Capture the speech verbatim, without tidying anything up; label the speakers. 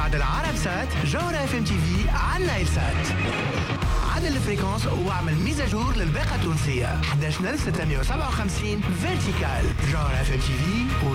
Speaker 1: بعد العرب سات جوهرة اف ام تي في على نايل سات. عدل الفريكونس واعمل ميزاجور للباقة التونسية. أحد عشر ألف وستمائة وسبعة وخمسين فيرتيكال. جوهرة اف ام تي في